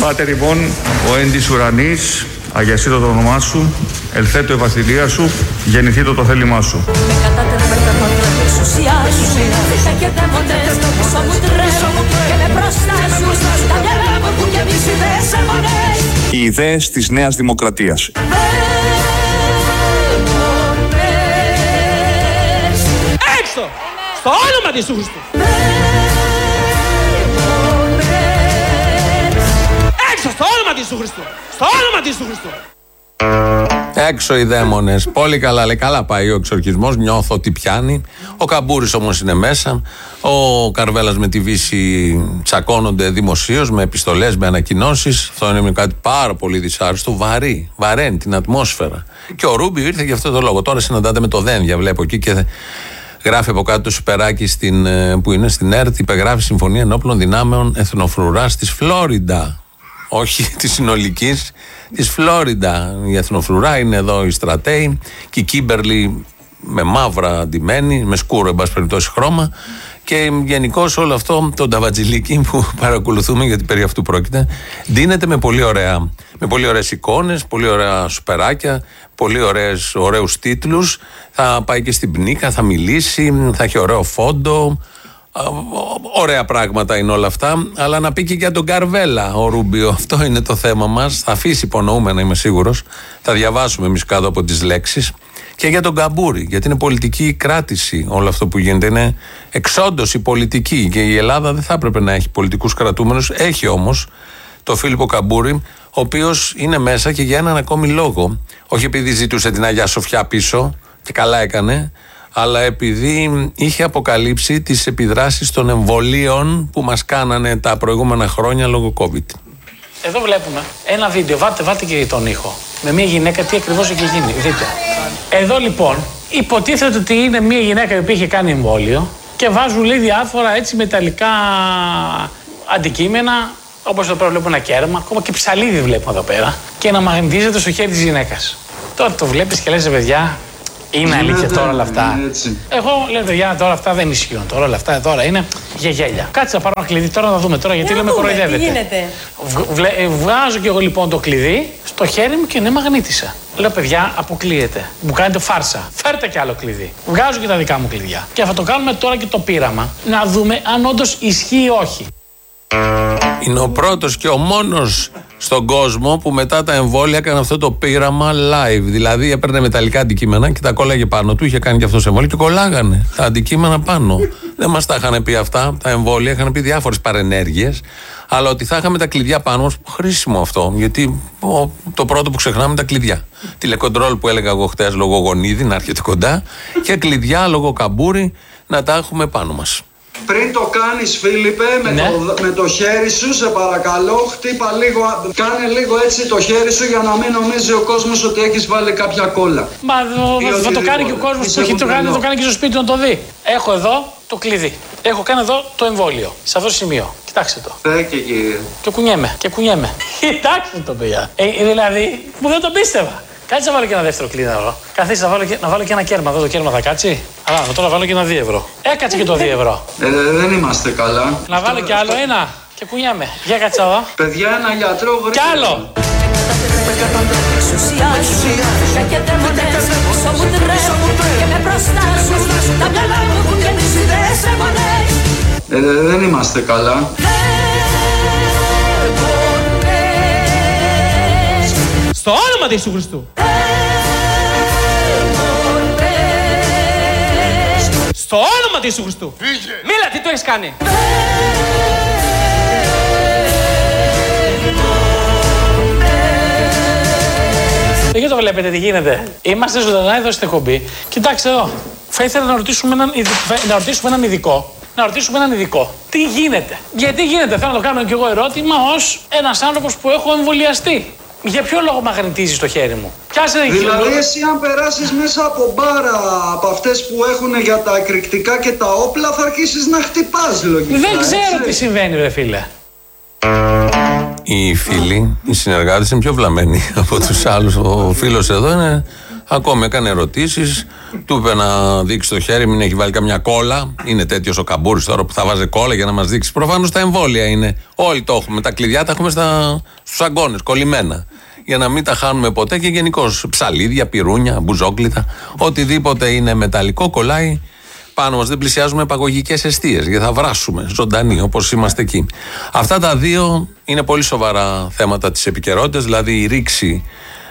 Πάτερ ημών, ο εν της ουρανής, αγιασίτω το όνομά σου, ελθέτω η βασιλεία σου, γεννηθήτω το θέλημά σου. Οι ιδέες της Νέας Δημοκρατίας. Έξω! Στο όνομα της Ιησού Χριστού! Έξω! Στο όνομα της Ιησού Χριστού! Στο όνομα της Ιησού Χριστού! Έξω οι δαίμονες. Πολύ καλά, λέει. Καλά πάει ο εξορκισμός. Νιώθω ότι πιάνει. Ο Καμπούρης όμως είναι μέσα. Ο Καρβέλας με τη Βύση τσακώνονται δημοσίως με επιστολές, με ανακοινώσεις. Αυτό είναι κάτι πάρα πολύ δυσάρεστο. Βαραίνει την ατμόσφαιρα. Και ο Ρούμπιο ήρθε για αυτό το λόγο. Τώρα συναντάται με το Δένδια, βλέπω εκεί και γράφει από κάτω το σουπεράκι που είναι στην ΕΡΤ. Υπεγράφει Συμφωνία Ενόπλων Δυνάμεων Εθνοφρουράς της Φλόριντα. Όχι της συνολικής, της Φλόριντα. Η Εθνοφρουρά είναι εδώ οι στρατέοι και η Κίμπερλι με μαύρα αντιμένη, με σκούρο εν πάση περιπτώσει χρώμα. Και γενικώς όλο αυτό το νταβατζιλίκι που παρακολουθούμε, γιατί περί αυτού πρόκειται, ντύνεται με πολύ ωραίες εικόνες, πολύ ωραία σουπεράκια, πολύ ωραίους τίτλους. Θα πάει και στην Πνίκα, θα μιλήσει, θα έχει ωραίο φόντο. Ωραία πράγματα είναι όλα αυτά, αλλά να πει και για τον Καρβέλα ο Ρούμπιο. Αυτό είναι το θέμα μας. Θα αφήσει υπονοούμενα, είμαι σίγουρος. Θα διαβάσουμε εμείς κάτω από τις λέξεις. Και για τον Καμπούρη, γιατί είναι πολιτική κράτηση όλο αυτό που γίνεται. Είναι εξόντως η πολιτική. Και η Ελλάδα δεν θα έπρεπε να έχει πολιτικούς κρατούμενους. Έχει όμως το Φίλιππο Καμπούρη, ο οποίος είναι μέσα και για έναν ακόμη λόγο. Όχι επειδή ζητούσε την Αγία Σοφιά πίσω, και καλά έκανε, αλλά επειδή είχε αποκαλύψει τις επιδράσεις των εμβολίων που μας κάνανε τα προηγούμενα χρόνια λόγω COVID. Εδώ βλέπουμε ένα βίντεο, βάλτε και τον ήχο, με μια γυναίκα τι ακριβώς έχει γίνει, δείτε. Εδώ λοιπόν υποτίθεται ότι είναι μια γυναίκα που είχε κάνει εμβόλιο και βάζουν λέει διάφορα έτσι μεταλλικά αντικείμενα, όπως εδώ πέρα βλέπουμε ένα κέρμα, ακόμα και ψαλίδι βλέπουμε εδώ πέρα, και να μαγνητίζεται στο χέρι της γυναίκας. Τώρα το βλέπεις και λες, παιδιά, είναι αλήθεια τώρα όλα αυτά? Εγώ λέω, παιδιά, τώρα αυτά δεν ισχύουν. Τώρα όλα αυτά τώρα είναι για γέλια. Κάτσε να πάρω ένα κλειδί τώρα να δούμε τώρα, γιατί λέμε κοροϊδεύεται. Τι γίνεται? Βγάζω κι εγώ λοιπόν το κλειδί στο χέρι μου και ναι, μαγνήτησα. Λέω, παιδιά, αποκλείεται. Μου κάνετε φάρσα. Φέρτε κι άλλο κλειδί. Βγάζω και τα δικά μου κλειδιά. Και θα το κάνουμε τώρα και το πείραμα. Να δούμε αν όντως ισχύει ή όχι. Είναι ο πρώτος και ο μόνος στον κόσμο που μετά τα εμβόλια έκανε αυτό το πείραμα live. Δηλαδή έπαιρνε μεταλλικά αντικείμενα και τα κόλλαγε πάνω του. Είχε κάνει και αυτό σε εμβόλιο και κολλάγανε τα αντικείμενα πάνω. Δεν μας τα είχαν πει αυτά τα εμβόλια, είχαν πει διάφορες παρενέργειες. Αλλά ότι θα είχαμε τα κλειδιά πάνω μας, χρήσιμο αυτό. Γιατί το πρώτο που ξεχνάμε είναι τα κλειδιά. Τηλεκοντρόλ που έλεγα εγώ χτες λόγω Γονίδη να έρχεται κοντά, και κλειδιά λόγω Καμπούρη να τα έχουμε πάνω μας. Πριν το κάνεις, Φίλιππε, με το χέρι σου, σε παρακαλώ, χτύπα λίγο, κάνε λίγο έτσι το χέρι σου για να μην νομίζει ο κόσμος ότι έχεις βάλει κάποια κόλλα. Μα θα το κάνει και ο κόσμος που έχει το κάνει και στο σπίτι να το δει. Έχω εδώ το κλειδί. Έχω κάνει εδώ το εμβόλιο. Σε αυτό το σημείο. Κοιτάξτε το. Κύριε. Και κουνιέμαι. Κοιτάξτε το, παιδιά. Δηλαδή, μου δεν το πίστευα. Κάτσε να βάλω και ένα δεύτερο κλειδί εδώ. Καθίστε να βάλω και ένα κέρμα. Εδώ το κέρμα θα κάτσει. Αλλά τώρα βάλω και ένα 2 ευρώ. Έκατσε και το 2 ευρώ. Δεν είμαστε καλά. Να βάλω κι άλλο ένα και κουνιέμαι. Για κάτσε εδώ. Παιδιά, ένα γιατρό γρήγορα. Κι άλλο. Δεν είμαστε καλά. Στο όνομα της Ιησού Χριστού! Στο όνομα της Ιησού Χριστού! Μίλα, τι το έχεις κάνει! Δεν το βλέπετε τι γίνεται. Είμαστε ζωντανά εδώ στην εκπομπή. Κοιτάξτε εδώ. Θα ήθελα να ρωτήσουμε έναν ειδικό. Τι γίνεται? Γιατί γίνεται? Θέλω να το κάνω κι εγώ ερώτημα ως ένας άνθρωπος που έχω εμβολιαστεί. Για ποιο λόγο μαγνητίζεις το χέρι μου? Δηλαδή εσύ αν περάσεις μέσα από μπάρα από αυτές που έχουν για τα εκρηκτικά και τα όπλα θα αρχίσεις να χτυπάς λογικά. Δεν ξέρω τι συμβαίνει, ρε φίλε. Οι φίλοι, οι συνεργάτες είναι πιο βλαμμένοι από τους άλλους. Ο φίλος εδώ είναι Ακόμη έκανε ερωτήσεις, του είπε να δείξει το χέρι, μην έχει βάλει καμιά κόλλα. Είναι τέτοιος ο Καμπούρης τώρα που θα βάζει κόλλα για να μας δείξει. Προφανώς τα εμβόλια είναι. Όλοι το έχουμε. Τα κλειδιά τα έχουμε στους αγκώνες, κολλημένα. Για να μην τα χάνουμε ποτέ και γενικώς ψαλίδια, πυρούνια, μπουζόκλητα. Οτιδήποτε είναι μεταλλικό κολλάει πάνω μας. Δεν πλησιάζουμε επαγωγικές εστίες γιατί θα βράσουμε ζωντανοί όπως είμαστε εκεί. Αυτά τα δύο είναι πολύ σοβαρά θέματα της επικαιρότητας, δηλαδή η ρήξη.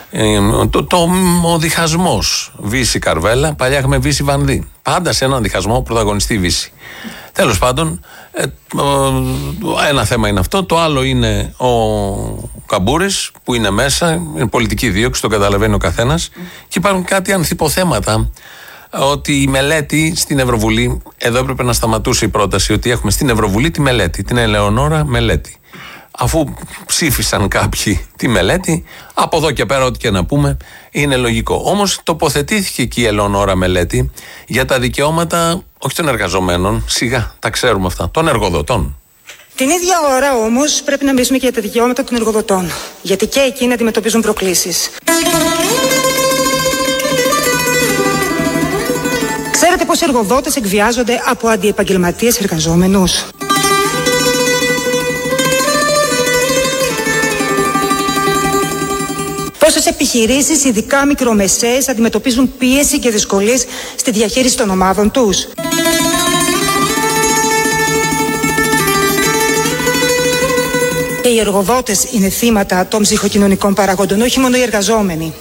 Ο διχασμός Βύση Καρβέλα. Παλιά είχαμε Βύση Βανδύ. Πάντα σε έναν διχασμό πρωταγωνιστεί Βύση. Τέλος πάντων, ένα θέμα είναι αυτό. Το άλλο είναι ο Καμπούρης που είναι μέσα. Είναι πολιτική δίωξη, το καταλαβαίνει ο καθένας. Και υπάρχουν κάτι ανθυποθέματα. Ότι η μελέτη στην Ευρωβουλή, εδώ έπρεπε να σταματούσε η πρόταση ότι έχουμε στην Ευρωβουλή τη μελέτη, την Ελεονόρα Μελέτη. Αφού ψήφισαν κάποιοι τη μελέτη, από εδώ και πέρα ό,τι και να πούμε είναι λογικό. Όμως τοποθετήθηκε εκεί η Ελεονόρα Μελέτη για τα δικαιώματα όχι των εργαζομένων, σιγά τα ξέρουμε αυτά, των εργοδοτών. Την ίδια ώρα όμως πρέπει να μιλήσουμε και για τα δικαιώματα των εργοδοτών, γιατί και εκείνοι αντιμετωπίζουν προκλήσεις. Ξέρετε πως οι εργοδότες εκβιάζονται από αντιεπαγγελματίες εργαζόμενους? Πόσες επιχειρήσεις, ειδικά μικρομεσαίες, αντιμετωπίζουν πίεση και δυσκολίες στη διαχείριση των ομάδων τους? Και οι εργοδότες είναι θύματα των ψυχοκοινωνικών παραγόντων, όχι μόνο οι εργαζόμενοι.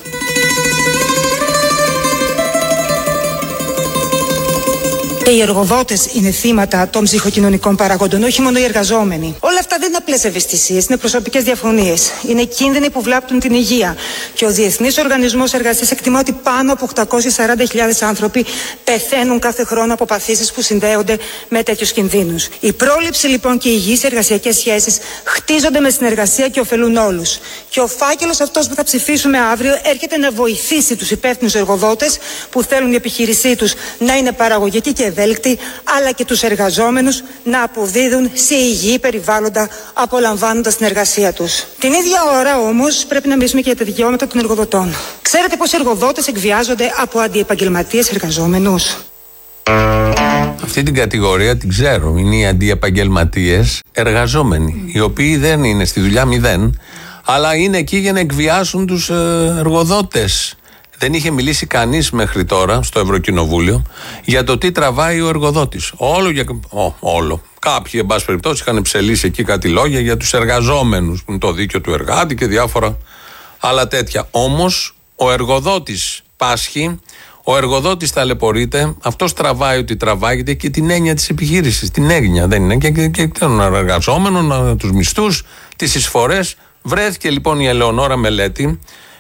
Και οι εργοδότες είναι θύματα των ψυχοκοινωνικών παραγόντων, όχι μόνο οι εργαζόμενοι. Όλα αυτά δεν είναι απλές ευαισθησίες, είναι προσωπικές διαφωνίες. Είναι κίνδυνοι που βλάπτουν την υγεία. Και ο Διεθνής Οργανισμός Εργασίας εκτιμά ότι πάνω από 840.000 άνθρωποι πεθαίνουν κάθε χρόνο από παθήσεις που συνδέονται με τέτοιους κινδύνους. Η πρόληψη λοιπόν και οι υγιείς εργασιακές σχέσεις χτίζονται με συνεργασία και ωφελούν όλους. Και ο φάκελος αυτός που θα ψηφίσουμε αύριο έρχεται να βοηθήσει τους υπεύθυνους εργοδότες που θέλουν η επιχείρησή τους να είναι παραγωγική και ευέλικτη, αλλά και τους εργαζόμενους να αποδίδουν σε υγιή περιβάλλοντα απολαμβάνοντας την εργασία τους. Την ίδια ώρα όμως πρέπει να μιλήσουμε και για τα δικαιώματα των εργοδοτών. Ξέρετε πως οι εργοδότες εκβιάζονται από αντιεπαγγελματίες εργαζόμενους? Αυτή την κατηγορία την ξέρω. Είναι οι αντιεπαγγελματίες εργαζόμενοι, οι οποίοι δεν είναι στη δουλειά μηδέν, αλλά είναι εκεί για να εκβιάσουν τους εργοδότες. Δεν είχε μιλήσει κανείς μέχρι τώρα στο Ευρωκοινοβούλιο για το τι τραβάει ο εργοδότης. Όλο. Κάποιοι, εν πάση περιπτώσει, είχαν ψελίσει εκεί κάτι λόγια για τους εργαζόμενους, που είναι το δίκαιο του εργάτη και διάφορα άλλα τέτοια. Όμως, ο εργοδότης πάσχει, ο εργοδότης ταλαιπωρείται, αυτός τραβάει ότι τραβάει και την έννοια της επιχείρησης. Την έγνοια δεν είναι. Και των εργαζόμενων, τους μισθούς, τις εισφορές. Βρέθηκε λοιπόν η Ελεονόρα Μελέτη.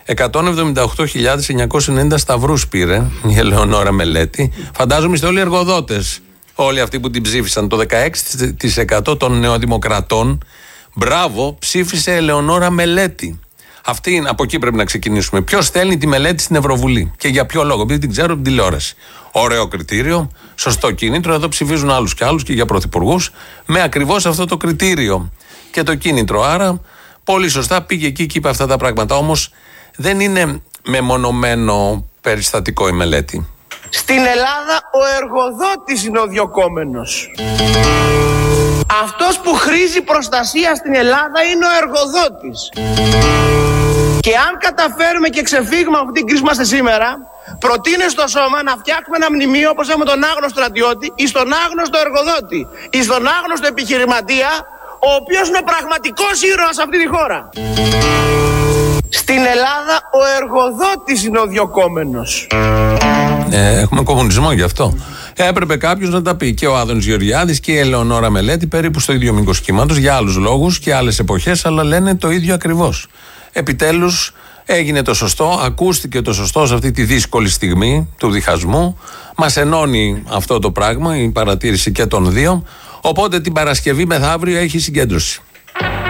178.990 σταυρούς πήρε η Ελεονόρα Μελέτη. Φαντάζομαι είστε όλοι εργοδότες. Όλοι αυτοί που την ψήφισαν. Το 16% των νεοδημοκρατών, μπράβο, ψήφισε Ελεονόρα Μελέτη. Από εκεί πρέπει να ξεκινήσουμε. Ποιος στέλνει τη μελέτη στην Ευρωβουλή και για ποιο λόγο? Επειδή την ξέρω από την τηλεόραση. Ωραίο κριτήριο, σωστό κίνητρο. Εδώ ψηφίζουν άλλους και άλλους και για πρωθυπουργούς με ακριβώς αυτό το κριτήριο και το κίνητρο. Άρα, πολύ σωστά πήγε εκεί και είπε αυτά τα πράγματα. Όμως δεν είναι μεμονωμένο περιστατικό η μελέτη. Στην Ελλάδα ο εργοδότης είναι ο διωκόμενος. Αυτός που χρήζει προστασία στην Ελλάδα είναι ο εργοδότης. Και αν καταφέρουμε και ξεφύγουμε από αυτή την κρίση που είμαστε σήμερα, προτείνει στο σώμα να φτιάξουμε ένα μνημείο όπως έχουμε τον άγνωστο στρατιώτη ή στον άγνωστο εργοδότη ή στον άγνωστο επιχειρηματία, ο οποίος είναι πραγματικός ήρωας σε αυτή τη χώρα. Στην Ελλάδα ο εργοδότης είναι ο διωκόμενος. Έχουμε κομμουνισμό γι' αυτό. Έπρεπε κάποιος να τα πει. Και ο Άδωνης Γεωργιάδης και η Ελεονόρα Μελέτη, περίπου στο ίδιο μήκος κύματος, για άλλους λόγους και άλλες εποχές, αλλά λένε το ίδιο ακριβώς. Επιτέλους έγινε το σωστό, ακούστηκε το σωστό σε αυτή τη δύσκολη στιγμή του διχασμού. Μας ενώνει αυτό το πράγμα, η παρατήρηση και των δύο. Οπότε την Παρασκευή μεθαύριο έχει συγκέντρωση.